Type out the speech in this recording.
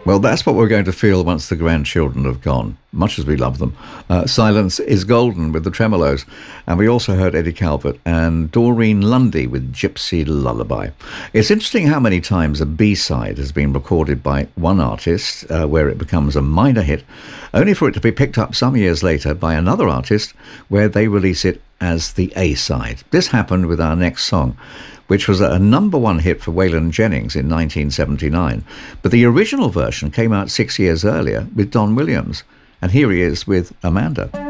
Well, that's what we're going to feel once the grandchildren have gone, much as we love them. Silence is Golden with the Tremolos. And we also heard Eddie Calvert and Doreen Lundy with Gypsy Lullaby. It's interesting how many times a B-side has been recorded by one artist, where it becomes a minor hit, only for it to be picked up some years later by another artist, where they release it as the A-side. This happened with our next song, which was a number one hit for Waylon Jennings in 1979. But the original version came out 6 years earlier with Don Williams. And here he is with Amanda.